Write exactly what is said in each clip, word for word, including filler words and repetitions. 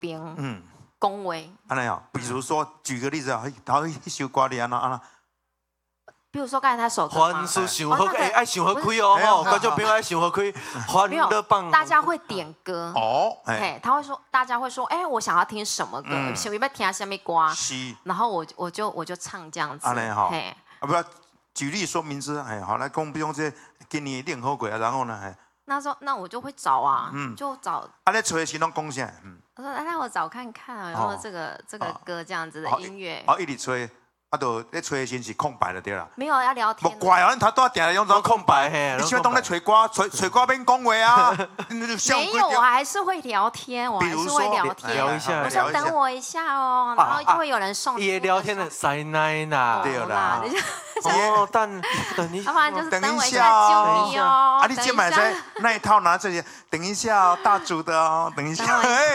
边嗯恭维。 安尼哦，比如说举个例子啊，头一首歌你安那安那。 比如说刚才那首歌欢喜想好开，爱想好开哦吼，观众朋友爱想好开，欢乐棒。 大家会点歌哦， 哎，他会说，大家会说，哎，我想要听什么歌，想要听什么歌，然后我我就我就唱这样子。 安尼哈，啊不要举例说明字，哎，好来，公不用这给你练好鬼啊，然后呢，哎， 那时候那我就会找啊，就找。 啊，你吹是拢讲啥？ 我说，哎，让我找看看啊，然后这个这个歌这样子的音乐， 哦，一直吹。啊，就咧吹的时是空白就对啦。 没有要聊天。 莫怪啊，他都要定来用这空白嘿。 你喜欢当咧吹歌，吹吹歌边讲话啊。 没有，我还是会聊天，我还是会聊天。 聊一下。 我说等我一下哦，然后就会有人送。 也聊天的塞奶啦。 对啦。 哦，等等你。 要不然就是等我一下，救你哦。 啊，你今买在那一套拿这些，等一下哦，大主的哦，等一下。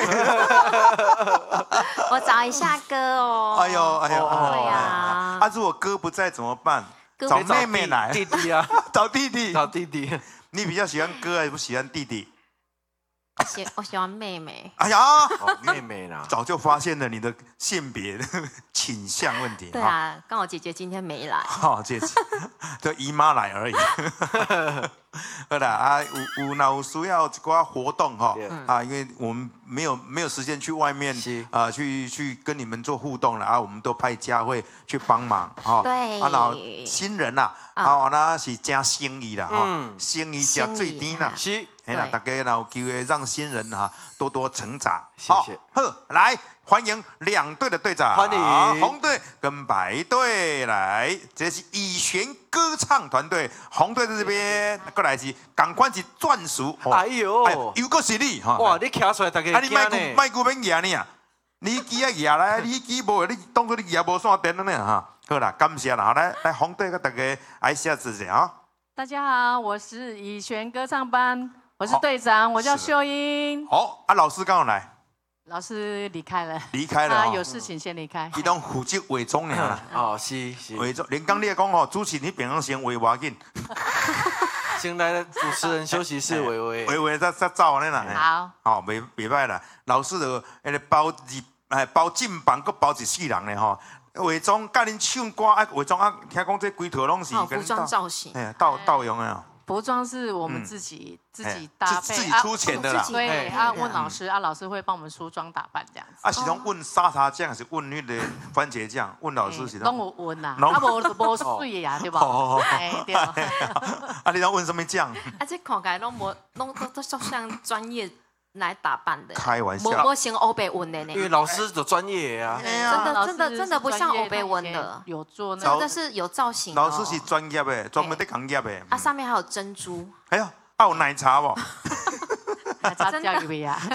我找一下歌哦。 哎呦哎呦。 对呀。 啊，如果哥不在怎么办？找妹妹来， 弟弟啊， 找弟弟， 找弟弟。 你比较喜欢哥还是不喜欢弟弟？ 喜我喜欢妹妹。 哎呀， 妹妹啦， 早就发现了你的性别倾向问题。 对啊，刚好姐姐今天没来。 好，姐姐，就姨妈来而已。好啦，啊，有有那有需要一寡活动哈，啊，因为我们没有没有时间去外面啊，去去跟你们做互动了啊，我们都派佳慧去帮忙哈。 对。 啊，然后新人呐，啊，那是加生意啦哈，生意加最低啦。 是。 哎啦，大家有机会让新人哈多多成长。 谢谢。 好，来欢迎两队的队长， 欢迎红队跟白队来，这是以璇歌唱团队，红队在这边，过来是赶快是钻石。 哎呦， 又个是你哈！ 哇，你骑出来大家啊，你卖股卖股免赢你啊！你机啊赢来，你机无，你当作你赢无线电了呢哈。好啦，感谢啦，好来来红队跟大家挨下子子啊！ 大家好，我是以璇歌唱班。我是队长，我叫秀英。 好啊，老师刚好来。 老师离开了。 离开了。 他有事情先离开。 伊当负责伪装呢。 哦，是是。 伪装，连刚你讲哦，主持你平常先伪话紧。 先来主持人休息室，微微。 微微再再走呢啦。 好。 好，袂袂歹啦。老师就迄包二，哎包进房，佮包一世人呢吼。伪装，甲恁唱歌啊，伪装啊，听讲这规套拢是。 服装造型。 哎，盗盗用的。 服装是我们自己、嗯、自己搭配， 自己出钱的啦。 对，啊，问老师，啊，老师会帮我们梳妆打扮这样子。 啊，是拢问沙茶酱，是问那个番茄酱？问老师是？ 拢有问呐，啊，无无水的呀，对吧？哎，对。 啊，你要问什么酱？ 啊，这看起来拢无，拢都都像专业来打扮的。 开玩笑。 无无像欧北文的呢。 因为老师的专业啊。 真的真的真的不像欧北文的。 有做那。 真的是有造型。 老师是专业的，专门在行业的。 啊，上面还有珍珠。 哎呀，还有奶茶不？ 奶茶加一杯啊！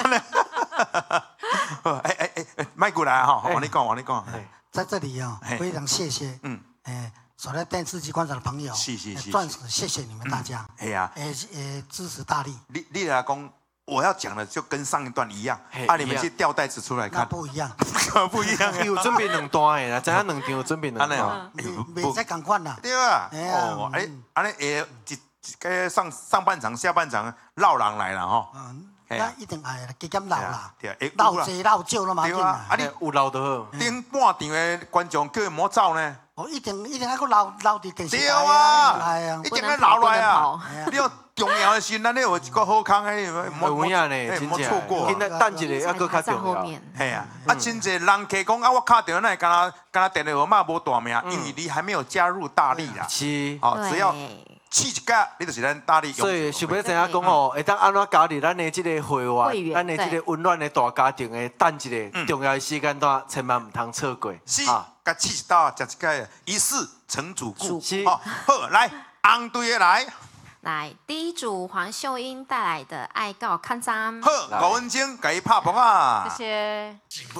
哎哎哎，麦过来哈，我跟你讲，我跟你讲。 在这里啊，非常谢谢，嗯，哎，所在电视机观赏的朋友， 是是是， 钻石，谢谢你们大家。 哎呀， 哎哎，支持大力。 你你来讲。我要讲的就跟上一段一样，啊，你们去调带子出来看， 不一样， 不一样。 有准备两段的啦，知影两场有准备两段， 没在赶快啦。 对啊，哦，哎，安尼诶，一个上上半场、下半场绕人来了哈。 嗯，那一定爱啦，加减闹啦， 对， 闹济闹少都嘛紧啦。 啊，你有闹就好。 顶半场的观众叫伊莫走呢。 哦，一定一定还佫闹闹伫电视台啊， 哎呀， 一定要闹来啊！你要重要的时，咱你有一个好康诶， 莫莫呢， 莫错过。 现在等一下，还佫较重要。 系啊，啊，真侪人客讲啊，我敲电话那敢若敢若电话号码无大名，因为你还没有加入大力啦。 是， 好，只要试一架，你就是咱大力。 所以想要知影讲吼，会当安怎加入咱的这个会员，咱的这个温暖的大家庭的，等一个重要的时间段，千万唔通错过。 是，甲试一道，食一个一世成主顾。好，好，来，红队的来。 来，第一组黄秀英带来的《爱告看张》。 好，五分钟，给伊拍棒啊！ 谢谢。